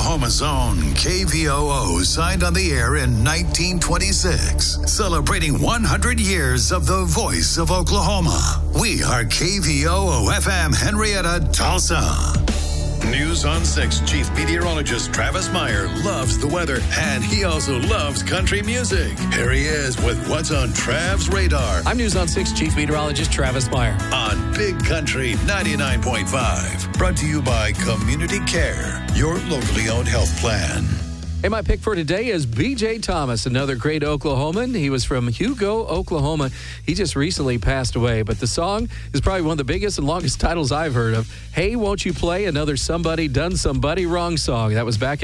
Oklahoma's own KVOO signed on the air in 1926, celebrating 100 years of the voice of Oklahoma. We are KVOO FM Henrietta, Tulsa. News on 6 Chief Meteorologist Travis Meyer loves the weather, and he also loves country music. Here he is with what's on Trav's radar. I'm News on 6 Chief Meteorologist Travis Meyer. On Big Country 99.5. Brought to you by Community Care, your locally owned health plan. Hey, my pick for today is B.J. Thomas, another great Oklahoman. He was from Hugo, Oklahoma. He just recently passed away, but the song is probably one of the biggest and longest titles I've heard of. Hey, won't you play another Somebody Done Somebody Wrong song? That was back in